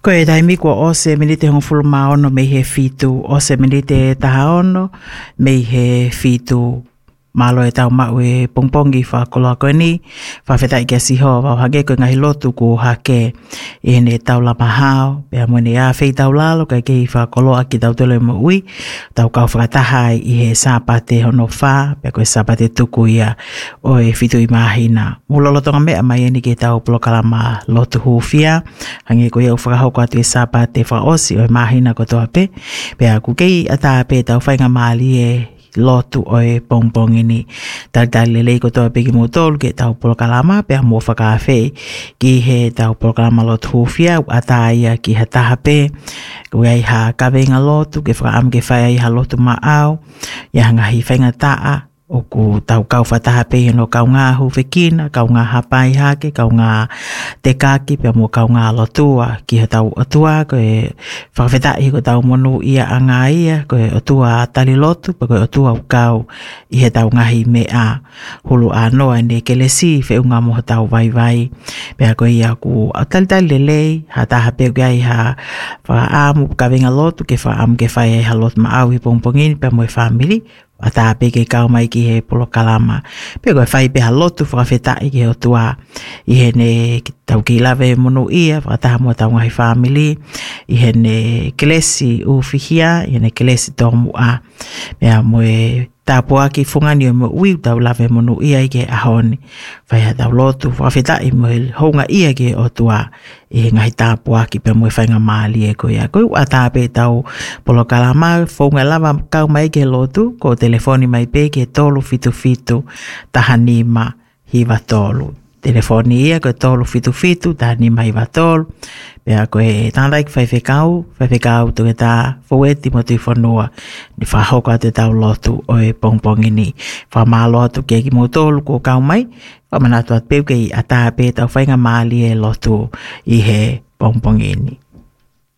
Ko e taimi kua o se minite hong fulma ono me he fitu, o se minite taha ono me he fitu malo e tau mau e pongpongi wha koloa koe ni, wha whetai kia siho, wha hake koe ngahi lotu ko hake e ne tau la mahao, pea mwene a whei tau lalo, kai kei wha koloa ki tau tole mo ui, tau kau whakatahai i he sāpate hono wha, pea koe sāpate tuku ia o e fitu i mahina. Mulolotonga mea mai e ni ke tau plokalama lotu huwhia, hange koe au whakahoko atu e sāpate wha osi o e mahina ko toa pe, pea ku kei ata pe tau whainga maali e lotu o e pongpongi ni. Tari lelei ko toa peki mo tolu ke tau polokalama pea mo whakawhei ki he tau polokalama lotu huwhia ata ia ki ha taha pe ui ai ha kawenga lotu ke whakaam ke whai ai ha lotu ma au ia hangahi whainga taa o ku tau kau whataha pe no kau ngā huwhekina, kau ngā hapai hake, kau ngā te kaki, pia mo kau ngā lotua ki he tau otua, ko e whakawhetai ko tau monu ia a ngā ia, ko e otua tali lotu, pa ko e otua ukau i he tau ngahi me a hulu a noa ne kelesi, whe unga moho tau vai vai, pia ko ia ku tali lelei, ha taha pe ko ai ha whakaamu kawenga lotu, ke whakaamu ke whai ha lotu ma au i pongpongini, pia mo e whamiri, ata pe ke kau mai ki he polokalama pe ko fai pe halotu whakawhetai ki he otua i he ne tau ki lawe monu ia whakataha mua tau ngahi family i he ne kelesi uwhihia i he ne kelesi tomu a mea moe tāpua ki whungani o mo ui tau lawe monu ia i ke ahoni whai ha tau lotu whakawhetai moe honga ia ki he otua i he ngahi tāpua ki pe moe whainga maali e koe a koe ata pe tau polokalama whaunga lava kau mai ke lotu ko telefoni mai pe ke tolu fitu taha nima hiwa tolu. Telefoni ia ko tolu fitu taha nima hiwa tolu. Pea koe tāndaik whaiwhekau to ke tā whaueti mo tui whanua ni whahoko atu tau lotu o e pongpongi ni. Whamalo atu ke ki mo tolu ko kau mai, whamanatu at peu ke i ata pe tau whainga maali e lotu i he pongpongi ni.